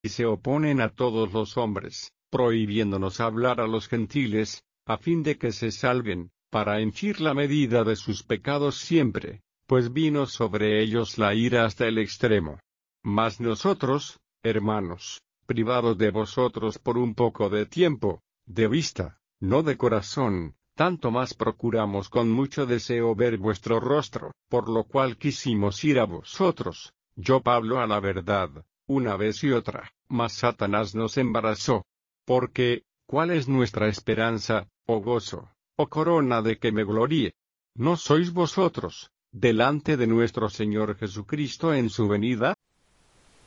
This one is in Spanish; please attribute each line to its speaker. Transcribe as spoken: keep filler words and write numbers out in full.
Speaker 1: y se oponen a todos los hombres, prohibiéndonos hablar a los gentiles, a fin de que se salven, para henchir la medida de sus pecados siempre, pues vino sobre ellos la ira hasta el extremo. Mas nosotros, hermanos, privados de vosotros por un poco de tiempo, de vista, no de corazón, tanto más procuramos con mucho deseo ver vuestro rostro, por lo cual quisimos ir a vosotros, yo Pablo a la verdad, una vez y otra, mas Satanás nos embarazó. Porque, ¿cuál es nuestra esperanza, oh gozo, oh corona de que me gloríe? ¿No sois vosotros, delante de nuestro Señor Jesucristo en su venida?